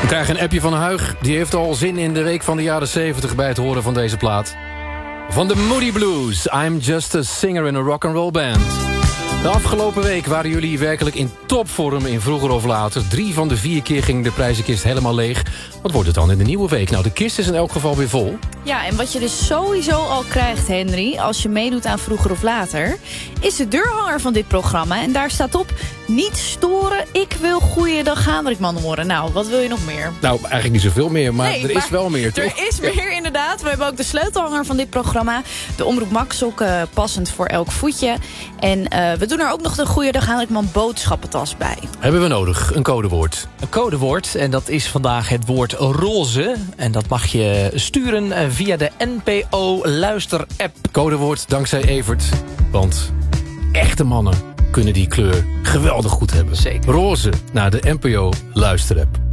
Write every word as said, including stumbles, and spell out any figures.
We krijgen een appje van Huig. Die heeft al zin in de week van de jaren zeventig bij het horen van deze plaat. Van de Moody Blues. I'm just a singer in a rock'n'roll band. De afgelopen week waren jullie werkelijk in topvorm in Vroeger of Later. Drie van de vier keer ging de prijzenkist helemaal leeg. Wat wordt het dan in de nieuwe week? Nou, de kist is in elk geval weer vol. Ja, en wat je dus sowieso al krijgt, Henry, als je meedoet aan Vroeger of Later, is de deurhanger van dit programma. En daar staat op: niet storen, ik wil Goeiedag Hendrikman horen. Nou, wat wil je nog meer? Nou, eigenlijk niet zoveel meer, maar nee, er maar is wel meer, toch? Er is meer, inderdaad. We hebben ook de sleutelhanger van dit programma. De Omroep Max sok, uh, passend voor elk voetje. En uh, we doen er ook nog de Goeiedag Hendrikman boodschappentas bij. Hebben we nodig, een codewoord. Een codewoord, en dat is vandaag het woord roze. En dat mag je sturen via de N P O-luister-app. Codewoord dankzij Evert. Want echte mannen kunnen die kleur geweldig goed hebben. Zeker. Roze naar de N P O-luister-app.